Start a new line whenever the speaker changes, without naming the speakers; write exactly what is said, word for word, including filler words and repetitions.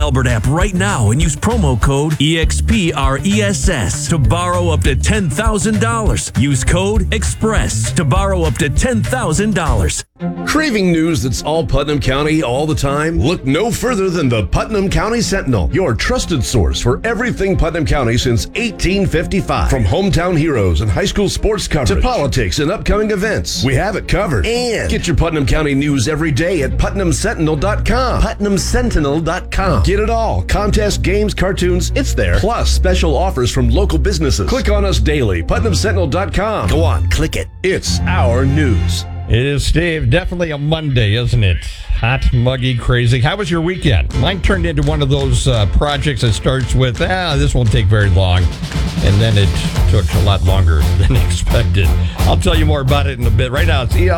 Albert app right now and use promo code E X P R E S S to borrow up to ten thousand dollars. Use code EXPRESS to borrow up to ten thousand dollars.
Craving news that's all Putnam County all the time? Look no further than the Putnam County Sentinel, your trusted source for everything Putnam County since eighteen fifty-five. From hometown heroes and high school sports coverage to politics and upcoming events, we have it covered. And get your Putnam County news every day at putnam sentinel dot com. putnam sentinel dot com. Get it all. Contests, games, cartoons, it's there. Plus special offers from local businesses. Click on us daily. putnam sentinel dot com. Go on, click it. It's our news.
It is, Steve. Definitely a Monday, isn't it? Hot, muggy, crazy. How was your weekend? Mine turned into one of those uh, projects that starts with, ah, this won't take very long. And then it took a lot longer than expected. I'll tell you more about it in a bit. Right now, it's E L